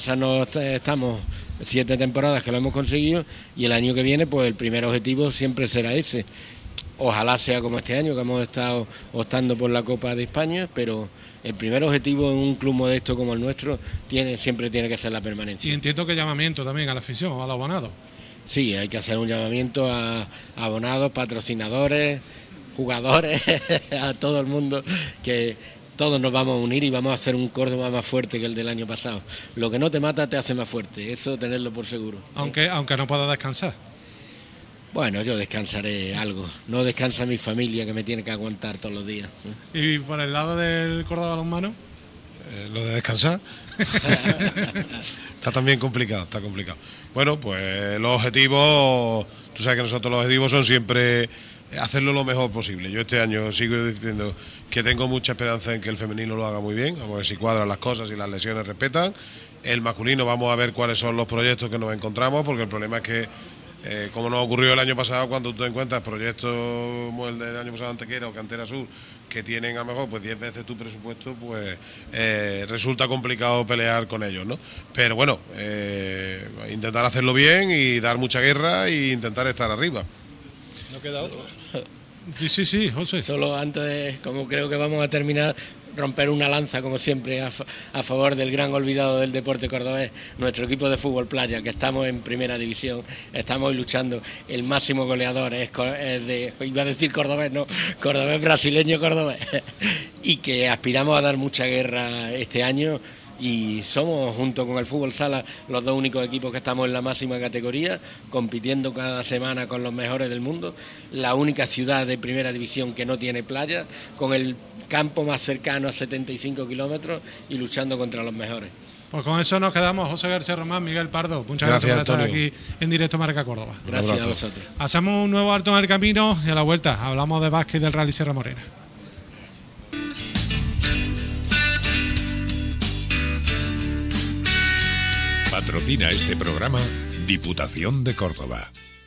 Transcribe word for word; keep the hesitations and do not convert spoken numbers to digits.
Ya no estamos siete temporadas que lo hemos conseguido y el año que viene pues el primer objetivo siempre será ese. Ojalá sea como este año que hemos estado optando por la Copa de España, pero el primer objetivo en un club modesto como el nuestro tiene siempre tiene que ser la permanencia. Y entiendo que llamamiento también a la afición, a los abonados. Sí, hay que hacer un llamamiento a, a abonados, patrocinadores, jugadores, a todo el mundo, que todos nos vamos a unir y vamos a hacer un Córdoba más fuerte que el del año pasado. Lo que no te mata te hace más fuerte, eso tenerlo por seguro. Aunque, aunque no pueda descansar. Bueno, yo descansaré algo. No descansa mi familia, que me tiene que aguantar todos los días. ¿Y por el lado del Córdoba Balonmano? Eh, lo de descansar está también complicado, está complicado. Bueno, pues los objetivos, tú sabes que nosotros los objetivos son siempre hacerlo lo mejor posible. Yo este año sigo diciendo que tengo mucha esperanza en que el femenino lo haga muy bien, vamos a ver si cuadran las cosas y las lesiones respetan. El masculino vamos a ver cuáles son los proyectos que nos encontramos, porque el problema es que Eh, como nos ocurrió el año pasado, cuando tú encuentras proyectos como el del año pasado Antequera o Cantera Sur, que tienen a lo mejor pues diez veces tu presupuesto, pues eh, resulta complicado pelear con ellos, ¿no? Pero bueno, eh, intentar hacerlo bien y dar mucha guerra e intentar estar arriba. No queda otro. Sí, sí, sí, José. Solo antes de, como creo que vamos a terminar, romper una lanza, como siempre, a, a favor del gran olvidado del deporte cordobés, nuestro equipo de fútbol playa, que estamos en primera división, estamos luchando, el máximo goleador es, es de, iba a decir cordobés, no, cordobés brasileño, cordobés, y que aspiramos a dar mucha guerra este año. Y somos, junto con el fútbol sala, los dos únicos equipos que estamos en la máxima categoría, compitiendo cada semana con los mejores del mundo, la única ciudad de primera división que no tiene playa, con el campo más cercano a setenta y cinco kilómetros y luchando contra los mejores. Pues con eso nos quedamos. José García Román, Miguel Pardo, muchas gracias, gracias por estar aquí en directo Marca Córdoba. Gracias a vosotros. Hacemos un nuevo alto en el camino y a la vuelta hablamos de básquet del Rally Sierra Morena. Patrocina este programa Diputación de Córdoba.